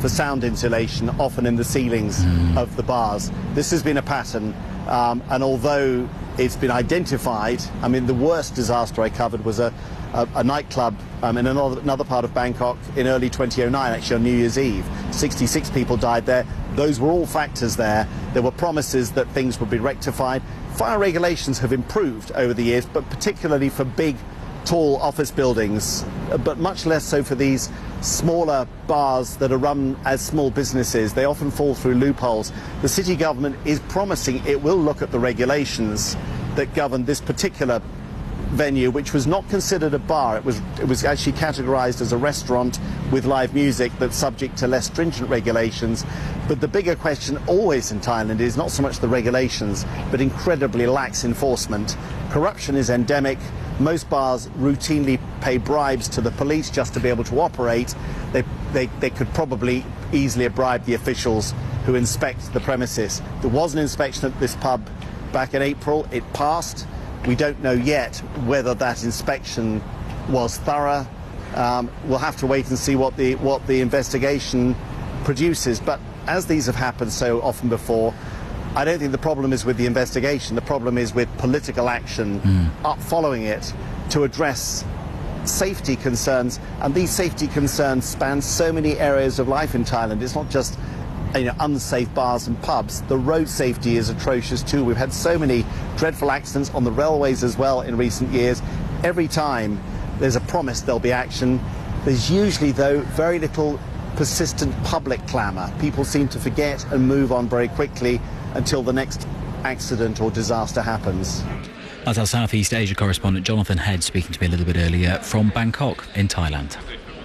for sound insulation, often in the ceilings of the bars. This has been a pattern, and although it's been identified, I mean, the worst disaster I covered was a nightclub in another part of Bangkok in early 2009, actually on New Year's Eve. 66 people died there. Those were all factors there. There were promises that things would be rectified. Fire regulations have improved over the years, but particularly for big, tall office buildings, but much less so for these smaller bars that are run as small businesses. They often fall through loopholes. The city government is promising it will look at the regulations that govern this particular venue, which was not considered a bar. It was actually categorized as a restaurant with live music that's subject to less stringent regulations. But the bigger question always in Thailand is not so much the regulations, but incredibly lax enforcement. Corruption is endemic. Most bars routinely pay bribes to the police just to be able to operate. They could probably easily bribe the officials who inspect the premises. There was an inspection at this pub back in April. It passed. We don't know yet whether that inspection was thorough. We'll have to wait and see what the investigation produces. But as these have happened so often before, I don't think the problem is with the investigation. The problem is with political action following it to address safety concerns. And these safety concerns span so many areas of life in Thailand. It's not just unsafe bars and pubs. The road safety is atrocious too. We've had so many dreadful accidents on the railways as well in recent years. Every time there's a promise there'll be action, there's usually, though, very little persistent public clamour. People seem to forget and move on very quickly until the next accident or disaster happens. That's our Southeast Asia correspondent Jonathan Head speaking to me a little bit earlier from Bangkok in Thailand.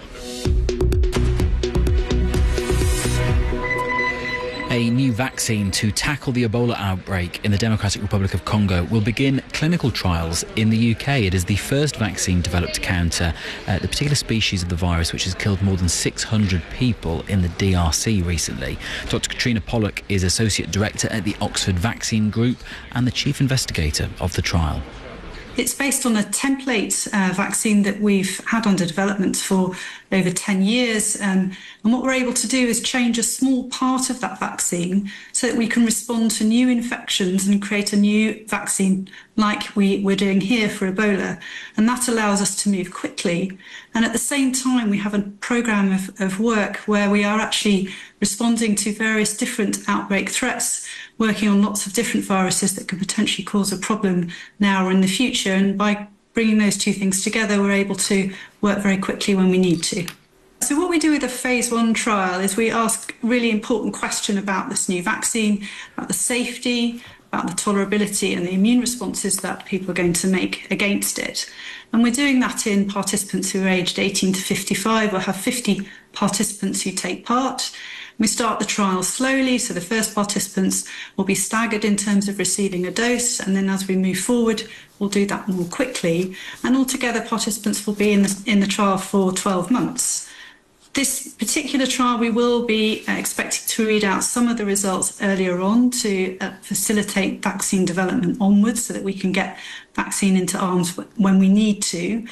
A new vaccine to tackle the Ebola outbreak in the Democratic Republic of Congo will begin clinical trials in the UK. It is the first vaccine developed to counter the particular species of the virus which has killed more than 600 people in the DRC recently. Dr. Katrina Pollock is Associate Director at the Oxford Vaccine Group and the Chief Investigator of the trial. It's based on a template vaccine that we've had under development for over 10 years. And what we're able to do is change a small part of that vaccine so that we can respond to new infections and create a new vaccine like we're doing here for Ebola. And that allows us to move quickly. And at the same time, we have a programme of work where we are actually responding to various different outbreak threats, working on lots of different viruses that could potentially cause a problem now or in the future. And by bringing those two things together, we're able to work very quickly when we need to. So what we do with a phase 1 trial is we ask a really important question about this new vaccine, about the safety, about the tolerability and the immune responses that people are going to make against it. And we're doing that in participants who are aged 18 to 55. We'll have 50 participants who take part. We start the trial slowly, so the first participants will be staggered in terms of receiving a dose, and then as we move forward, we'll do that more quickly. And altogether, participants will be in the trial for 12 months. This particular trial, we will be expecting to read out some of the results earlier on to facilitate vaccine development onwards so that we can get vaccine into arms when we need to.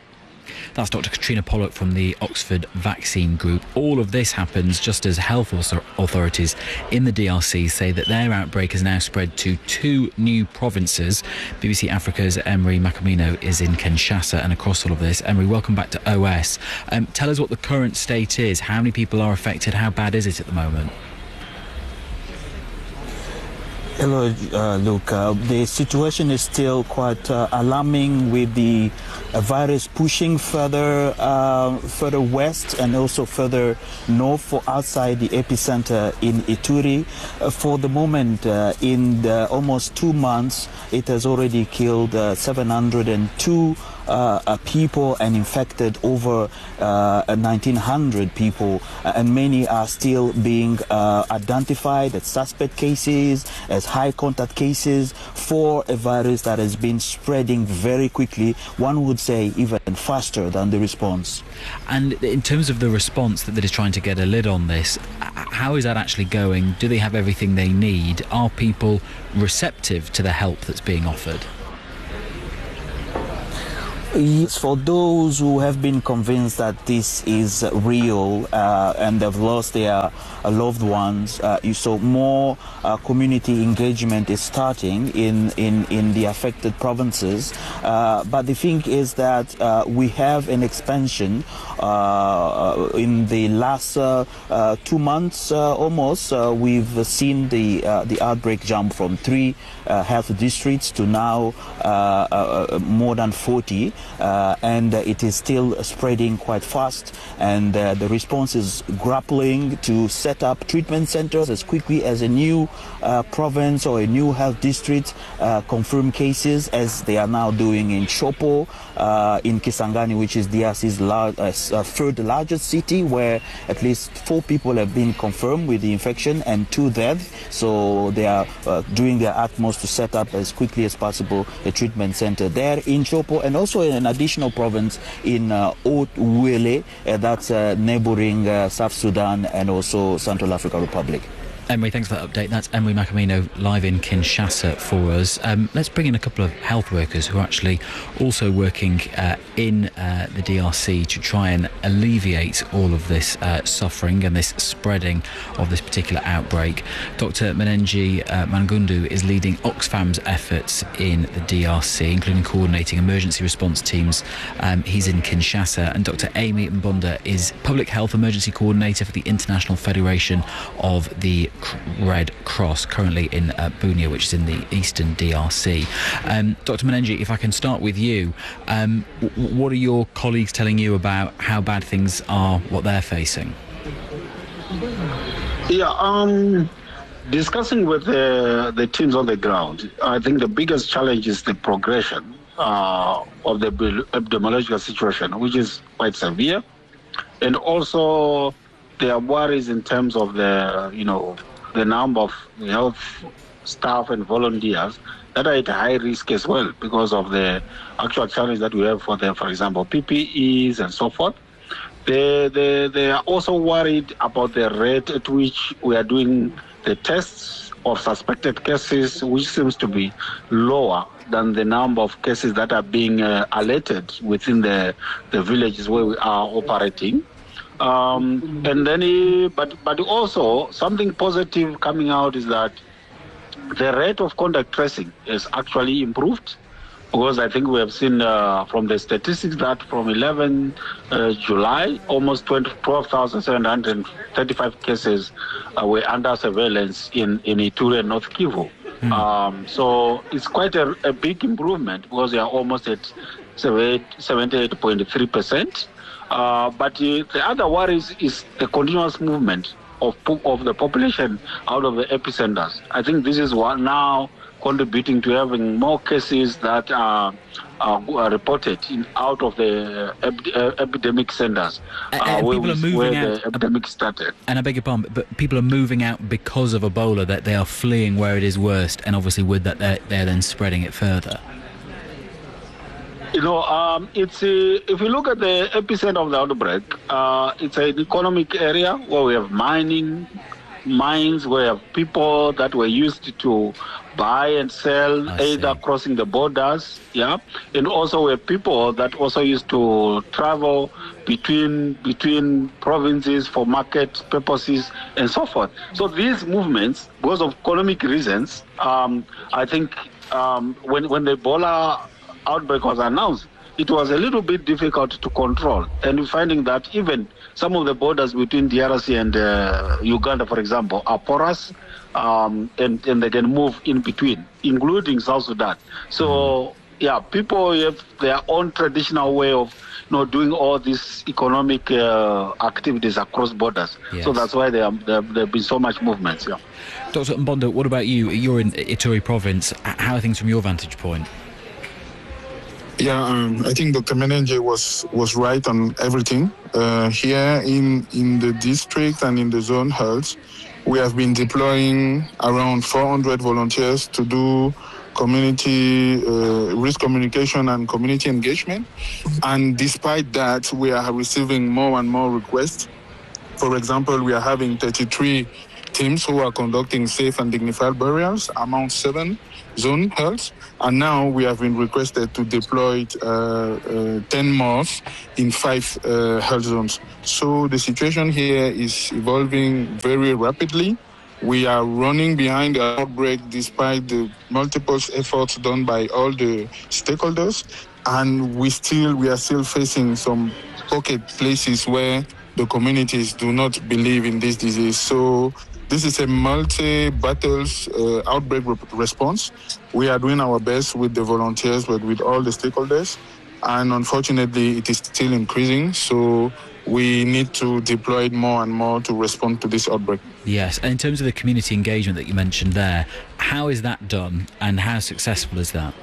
That's Dr. Katrina Pollock from the Oxford Vaccine Group. All of this happens just as health authorities in the DRC say that their outbreak has now spread to 2 new provinces. BBC Africa's Emery Macamino is in Kinshasa, and across all of this, Emery, welcome back to OS. Tell us what the current state is. How many people are affected? How bad is it at the moment? Hello, Luke. The situation is still quite alarming, with the virus pushing further west and also further north outside the epicenter in Ituri. For the moment, in almost 2 months, it has already killed 702 people and infected over 1,900 people, and many are still being identified as suspect cases, as high contact cases for a virus that has been spreading very quickly, one would say even faster than the response. And in terms of the response that is trying to get a lid on this, how is that actually going? Do they have everything they need? Are people receptive to the help that's being offered? Yes, for those who have been convinced that this is real and they've lost their loved ones, you saw more community engagement is starting in the affected provinces. But the thing is that we have an expansion in the last 2 months almost. We've seen the outbreak jump from 3 health districts to now more than 40. And it is still spreading quite fast, and the response is grappling to set up treatment centers as quickly as a new province or a new health district confirm cases, as they are now doing in Chopo, in Kisangani, which is DRC's third largest city, where at least 4 people have been confirmed with the infection and 2 deaths. So they are doing their utmost to set up as quickly as possible a treatment center there in Chopo, and also an additional province in Haut-Uele, that's neighboring South Sudan and also Central African Republic. Emery, thanks for that update. That's Emery Macamino live in Kinshasa for us. Let's bring in a couple of health workers who are actually also working in the DRC to try and alleviate all of this suffering and this spreading of this particular outbreak. Dr. Menengi Mangundu is leading Oxfam's efforts in the DRC, including coordinating emergency response teams. He's in Kinshasa. And Dr. Amy Mbonda is Public Health Emergency Coordinator for the International Federation of the Red Cross, currently in Bunia, which is in the eastern DRC. Dr. Menengi, if I can start with you, what are your colleagues telling you about how bad things are, what they're facing? Yeah, discussing with the teams on the ground, I think the biggest challenge is the progression of the epidemiological situation, which is quite severe, and also there are worries in terms of the number of health staff and volunteers that are at high risk as well because of the actual challenge that we have for example, PPEs and so forth. They are also worried about the rate at which we are doing the tests of suspected cases, which seems to be lower than the number of cases that are being alerted within the villages where we are operating. And then, but also something positive coming out is that the rate of contact tracing is actually improved, because I think we have seen from the statistics that from 11 July, almost 12,735 cases were under surveillance in Ituri and North Kivu. So it's quite a big improvement, because they are almost at 78.3%. But the other worries is the continuous movement of the population out of the epicenters. I think this is what now contributing to having more cases that are reported out of the epidemic centers, where the epidemic started. And I beg your pardon, but people are moving out because of Ebola, that they are fleeing where it is worst, and obviously with that they're then spreading it further. It's if you look at the epicenter of the outbreak, it's an economic area where we have mines, where we have people that were used to buy and sell, either crossing the borders, and also we have people that also used to travel between provinces for market purposes and so forth. So these movements, because of economic reasons, I think when the Ebola outbreak was announced, it was a little bit difficult to control, and we're finding that even some of the borders between DRC and Uganda, for example, are porous, and they can move in between, including South Sudan. So people have their own traditional way of doing all these economic activities across borders. Yes. So that's why there have been so much movements. Dr. Mbonda, what about you? You're in Ituri province. How are things from your vantage point? I think Dr. Menengi was right on everything. Here in the district and in the zone health, we have been deploying around 400 volunteers to do community risk communication and community engagement. And despite that, we are receiving more and more requests. For example, we are having 33 teams who are conducting safe and dignified burials among 7 zone healths, and now we have been requested to deploy 10 more in 5 health zones. So the situation here is evolving very rapidly. We are running behind the outbreak despite the multiple efforts done by all the stakeholders, and we are still facing some pocket places where the communities do not believe in this disease. So this is a multi-battles outbreak response. We are doing our best with the volunteers, but with all the stakeholders, and unfortunately it is still increasing. So we need to deploy it more and more to respond to this outbreak. Yes, and in terms of the community engagement that you mentioned there, how is that done and how successful is that?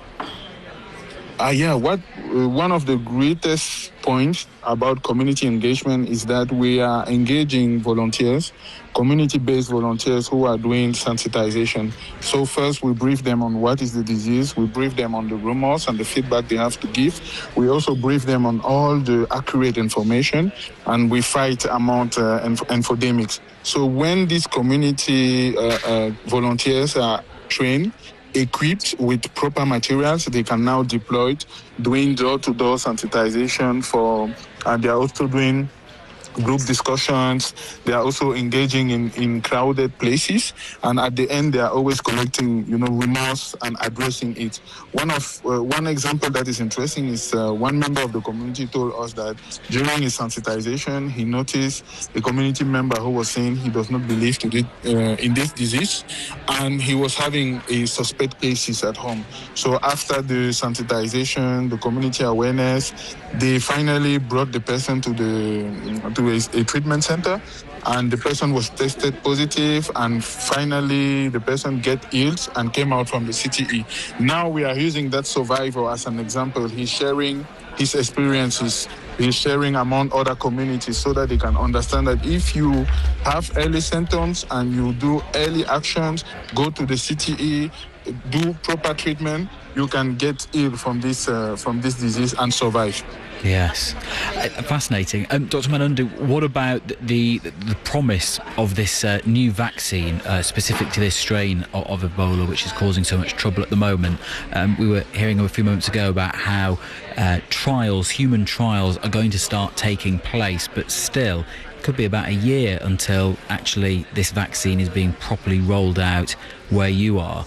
One of the greatest points about community engagement is that we are engaging volunteers, community-based volunteers who are doing sensitization. So first we brief them on what is the disease, we brief them on the rumors and the feedback they have to give. We also brief them on all the accurate information, and we fight among infodemics. So when these community volunteers are trained, equipped with proper materials, they can now deploy it, doing door-to-door sensitization and they are also doing group discussions. They are also engaging in crowded places, and at the end they are always collecting remorse and addressing it. One example that is interesting is one member of the community told us that during his sensitization he noticed a community member who was saying he does not believe in this disease, and he was having a suspect cases at home. So after the sensitization, the community awareness, they finally brought the person to a treatment center, and the person was tested positive, and finally the person get healed and came out from the CTE. Now we are using that survivor as an example. He's sharing his experiences, he's sharing among other communities so that they can understand that if you have early symptoms and you do early actions, go to the CTE, do proper treatment, you can get ill from this disease and survive. Yes, fascinating. Dr. Manundu, what about the promise of this new vaccine specific to this strain of Ebola, which is causing so much trouble at the moment? We were hearing a few moments ago about how human trials are going to start taking place, but still it could be about a year until actually this vaccine is being properly rolled out where you are.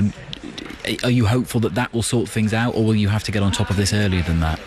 Are you hopeful that will sort things out, or will you have to get on top of this earlier than that?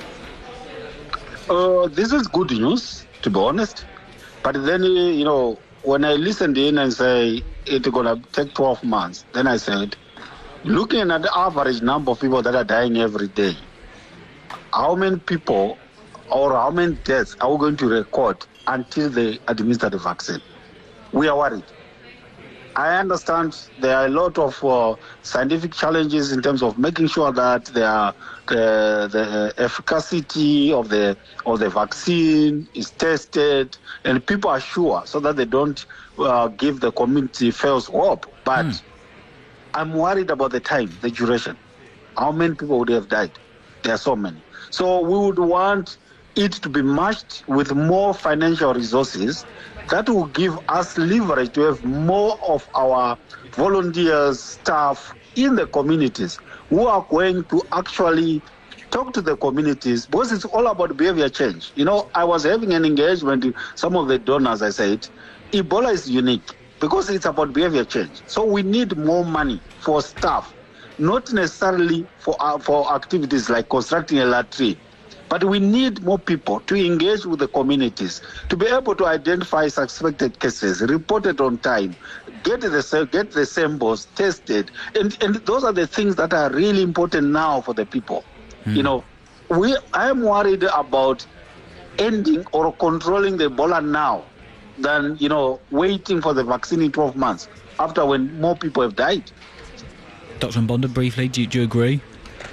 This is good news, to be honest. But then, when I listened in and say it's going to take 12 months, then I said, looking at the average number of people that are dying every day, how many people or how many deaths are we going to record until they administer the vaccine? We are worried. I understand there are a lot of scientific challenges in terms of making sure that the efficacy of the vaccine is tested and people are sure, so that they don't give the community false hope. But I'm worried about the time, the duration. How many people would have died? There are so many. So we would want it to be matched with more financial resources that will give us leverage to have more of our volunteers, staff in the communities who are going to actually talk to the communities, because it's all about behavior change. I was having an engagement with some of the donors. I said, Ebola is unique because it's about behavior change. So we need more money for staff, not necessarily for activities like constructing a latrine. But we need more people to engage with the communities, to be able to identify suspected cases, report it on time, get the samples tested. And those are the things that are really important now for the people. I am worried about ending or controlling the Ebola now than, waiting for the vaccine in 12 months after when more people have died. Dr. Mbonda, briefly, do you agree?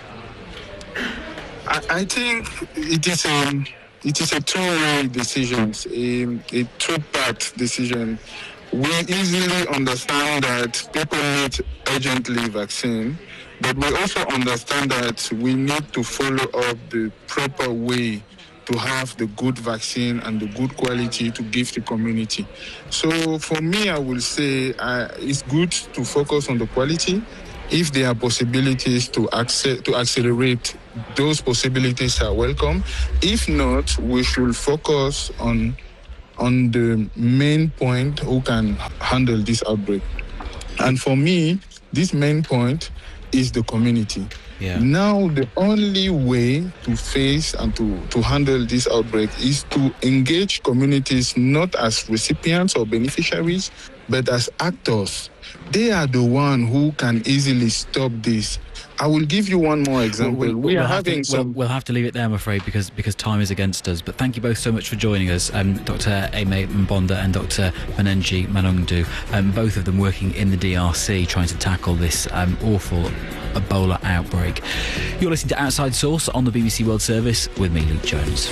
I think it is a two-way decision, a two-part decision. We easily understand that people need urgently vaccine, but we also understand that we need to follow up the proper way to have the good vaccine and the good quality to give the community. So for me, I will say it's good to focus on the quality. If there are possibilities to accelerate, those possibilities are welcome. If not, we should focus on the main point who can handle this outbreak. And for me, this main point is the community. Yeah. Now, the only way to face and to handle this outbreak is to engage communities not as recipients or beneficiaries, but as actors. They are the one who can easily stop this. I will give you one more example. We'll have to leave it there, I'm afraid, because time is against us. But thank you both so much for joining us, Dr. Aimé Mbonda and Dr. Manenji Malungdu, both of them working in the DRC trying to tackle this awful Ebola outbreak. You're listening to Outside Source on the BBC World Service with me, Luke Jones.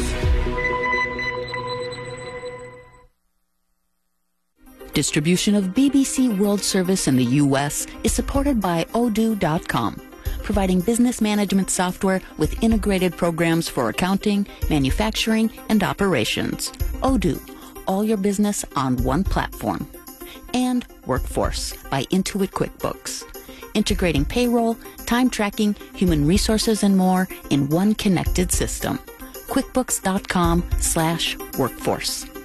Distribution of BBC World Service in the U.S. is supported by Odoo.com, providing business management software with integrated programs for accounting, manufacturing, and operations. Odoo, all your business on one platform. And Workforce by Intuit QuickBooks, integrating payroll, time tracking, human resources, and more in one connected system. QuickBooks.com/workforce.